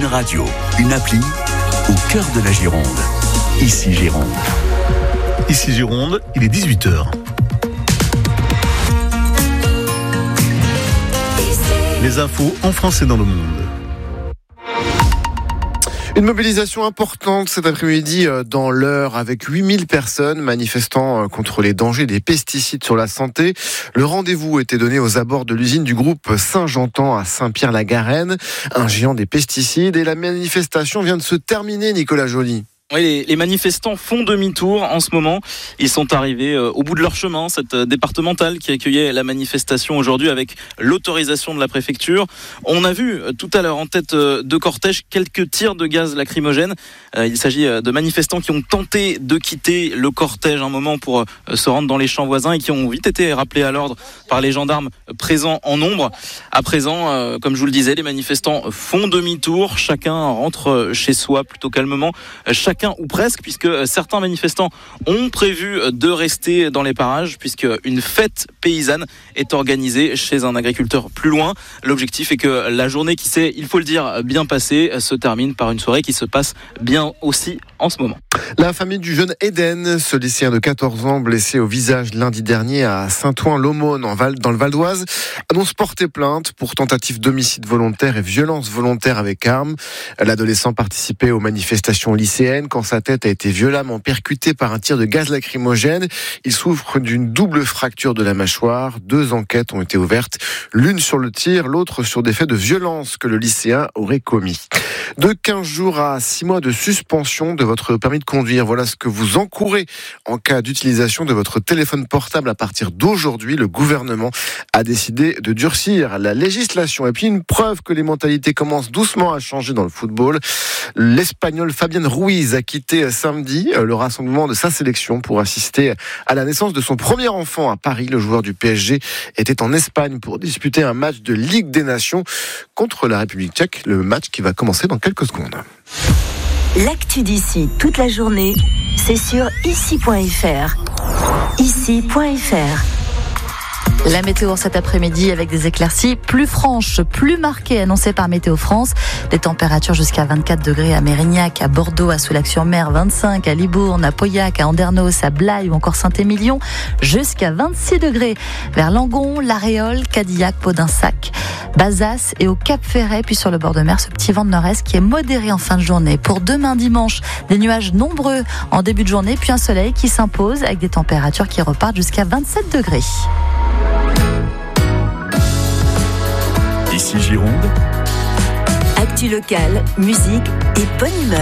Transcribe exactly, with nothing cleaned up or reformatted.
Radio, une appli au cœur de la Gironde. Ici Gironde. Ici Gironde, il est dix-huit heures. Les infos en français dans le monde. Une mobilisation importante cet après-midi dans l'Eure avec huit mille personnes manifestant contre les dangers des pesticides sur la santé. Le rendez-vous était donné aux abords de l'usine du groupe Saint-Jeantan à Saint-Pierre-la-Garenne, un géant des pesticides, et la manifestation vient de se terminer, Nicolas Joly. Oui, les, les manifestants font demi-tour en ce moment. Ils sont arrivés euh, au bout de leur chemin, cette euh, départementale qui accueillait la manifestation aujourd'hui avec l'autorisation de la préfecture. On a vu euh, tout à l'heure en tête euh, de cortège quelques tirs de gaz lacrymogène. Euh, il s'agit euh, de manifestants qui ont tenté de quitter le cortège un moment pour euh, se rendre dans les champs voisins et qui ont vite été rappelés à l'ordre par les gendarmes présents en nombre. À présent, euh, comme je vous le disais, les manifestants font demi-tour. Chacun rentre chez soi plutôt calmement. Chacun ou presque, puisque certains manifestants ont prévu de rester dans les parages, puisque une fête paysanne est organisée chez un agriculteur plus loin. L'objectif est que la journée qui s'est, il faut le dire, bien passée, se termine par une soirée qui se passe bien aussi en ce moment. La famille du jeune Eden, ce lycéen de quatorze ans blessé au visage lundi dernier à Saint-Ouen-l'Aumône en Val, dans le Val d'Oise, annonce porter plainte pour tentative d'homicide volontaire et violence volontaire avec arme. L'adolescent participait aux manifestations lycéennes quand sa tête a été violemment percutée par un tir de gaz lacrymogène. Il souffre d'une double fracture de la mâchoire. Deux enquêtes ont été ouvertes, l'une sur le tir, l'autre sur des faits de violence que le lycéen aurait commis. De quinze jours à six mois de suspension de votre permis de conduire, voilà ce que vous encourez en cas d'utilisation de votre téléphone portable à partir d'aujourd'hui. Le gouvernement a décidé de durcir la législation. Et puis une preuve que les mentalités commencent doucement à changer dans le football. L'Espagnol Fabián Ruiz a quitté samedi le rassemblement de sa sélection pour assister à la naissance de son premier enfant à Paris. Le joueur du P S G était en Espagne pour disputer un match de Ligue des Nations contre la République tchèque. Le match qui va commencer dans quelques secondes. L'actu d'ici toute la journée, c'est sur ici point f r. ici point f r. La météo cet après-midi avec des éclaircies plus franches, plus marquées annoncées par Météo France. Des températures jusqu'à vingt-quatre degrés à Mérignac, à Bordeaux, à Soulac-sur-Mer, vingt-cinq à Libourne, à Pauillac, à Andernos, à Blaye ou encore Saint-Émilion, jusqu'à vingt-six degrés vers Langon, l'Aréole, Cadillac, Podinsac, Bazas et au Cap Ferret. Puis sur le bord de mer, ce petit vent de nord-est qui est modéré en fin de journée. Pour demain dimanche, des nuages nombreux en début de journée, puis un soleil qui s'impose avec des températures qui repartent jusqu'à vingt-sept degrés. Ici Gironde. Actu locale, musique et bonne humeur.